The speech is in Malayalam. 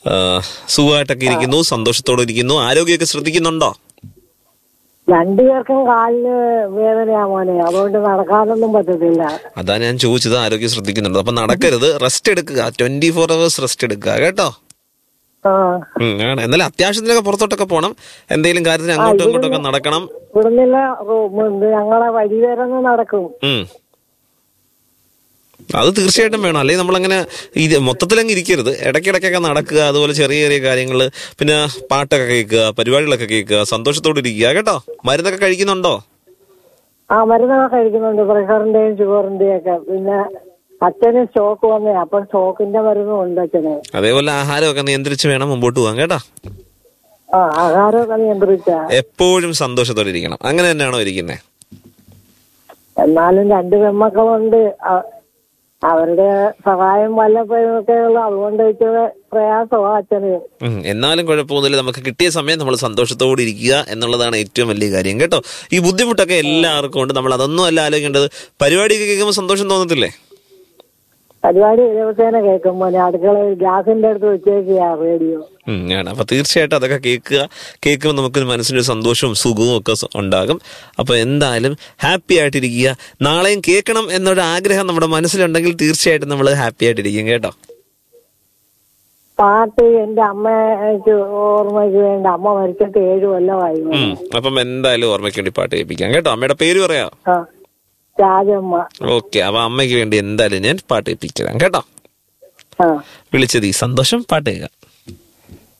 സുഖമായിട്ടൊക്കെ ഇരിക്കുന്നു, സന്തോഷത്തോടെ ഇരിക്കുന്നു. ആരോഗ്യമൊക്കെ ശ്രദ്ധിക്കുന്നുണ്ടോ? രണ്ടുപേർക്കും കാലിന് വേദനയാ മോനെ, അതുകൊണ്ട് നടക്കാനൊന്നും പറ്റത്തില്ല. അതാ ഞാൻ ചോദിച്ചത്, ആരോഗ്യം ശ്രദ്ധിക്കുന്നുണ്ടോ? അപ്പൊ നടക്കരുത്, റെസ്റ്റ് എടുക്കുക, 24 hours റെസ്റ്റ് എടുക്കുക കേട്ടോ. എന്നാലും അത്യാവശ്യത്തിനൊക്കെ പുറത്തോട്ടൊക്കെ പോകണം, എന്തെങ്കിലും കാര്യത്തിന് അങ്ങോട്ടും ഇങ്ങോട്ടൊക്കെ നടക്കണം. ഇവിടുന്നില്ല, ഞങ്ങളെ വഴി വരെ നടക്കും. അത് തീർച്ചയായിട്ടും വേണം, അല്ലെങ്കിൽ നമ്മളങ്ങനെ മൊത്തത്തിലങ്ങ് ഇരിക്കരുത്. ഇടയ്ക്കിടയ്ക്കൊക്കെ നടക്കുക, അതുപോലെ ചെറിയ ചെറിയ കാര്യങ്ങൾ, പിന്നെ പാട്ടൊക്കെ കേൾക്കുക, പരിപാടികളൊക്കെ കേൾക്കുക, സന്തോഷത്തോടെ ഇരിക്കുക കേട്ടോ. മരുന്നൊക്കെ കഴിക്കുന്നുണ്ടോ? മരുന്നൊക്കെ കഴിക്കുന്നുണ്ട്, പ്രഷറിന്റെയും ഷുഗറിന്റെയും ഒക്കെ. പിന്നെ അച്ഛന് സ്റ്റോക്ക് വന്നേ, അപ്പൊ സ്റ്റോക്കിന്റെ മരുന്നും ഉണ്ട് അച്ഛന്. അതേപോലെ ആഹാരമൊക്കെ നിയന്ത്രിച്ച് വേണം മുമ്പോട്ട് പോകാൻ കേട്ടോ. ആഹാരമൊക്കെ നിയന്ത്രിച്ച എപ്പോഴും സന്തോഷത്തോടെ ഇരിക്കണം. അങ്ങനെ തന്നെയാണോ ഇരിക്കുന്നത്? എന്നാലും 2 പെൺമക്കളുണ്ട്, അവരുടെ സഹായം വല്ലപ്പോഴും ഒക്കെ ഉള്ളു, അതുകൊണ്ട് ഇച്ചിരി പ്രയാസമാണ് അച്ഛന്. എന്നാലും കുഴപ്പമൊന്നുമില്ല, നമുക്ക് കിട്ടിയ സമയം നമ്മൾ സന്തോഷത്തോടെ ഇരിക്കുക എന്നുള്ളതാണ് ഏറ്റവും വലിയ കാര്യം കേട്ടോ. ഈ ബുദ്ധിമുട്ടൊക്കെ എല്ലാവർക്കും ഉണ്ട്, നമ്മൾ അതൊന്നും അല്ല ആലോചിക്കേണ്ടത്. പരിപാടിയൊക്കെ കേൾക്കുമ്പോൾ സന്തോഷം തോന്നത്തില്ലേ? പരിപാടി ദിവസേന കേൾക്കുമ്പോ അടുക്കള ഗ്യാസിന്റെ അടുത്ത് വെച്ചേക്കാ റേഡിയോ. അപ്പൊ തീർച്ചയായിട്ടും അതൊക്കെ കേൾക്കുമ്പോൾ നമുക്ക് മനസ്സിനൊരു സന്തോഷവും സുഖവും ഒക്കെ ഉണ്ടാകും. അപ്പൊ എന്തായാലും ഹാപ്പി ആയിട്ടിരിക്കുക. നാളെയും കേൾക്കണം എന്നൊരു ആഗ്രഹം നമ്മുടെ മനസ്സിലുണ്ടെങ്കിൽ തീർച്ചയായിട്ടും നമ്മൾ ഹാപ്പി ആയിട്ടിരിക്കും കേട്ടോ. പാട്ട് എന്റെ അമ്മയ്ക്ക് ഓർമ്മയ്ക്ക് വേണ്ട, അമ്മ മരിച്ചിട്ട് 7 കൊല്ലമായി. അപ്പം എന്തായാലും ഓർമ്മയ്ക്ക് വേണ്ടി പാട്ട് കേൾപ്പിക്കാം കേട്ടോ. അമ്മയുടെ പേര് പറയാ? രാജമ്മ. ഓക്കെ, അപ്പൊ അമ്മയ്ക്ക് വേണ്ടി എന്തായാലും ഞാൻ പാട്ട് കേൾപ്പിക്കാം കേട്ടോ. വിളിച്ചത് ഈ സന്തോഷം. പാട്ട് കേൾക്കാം.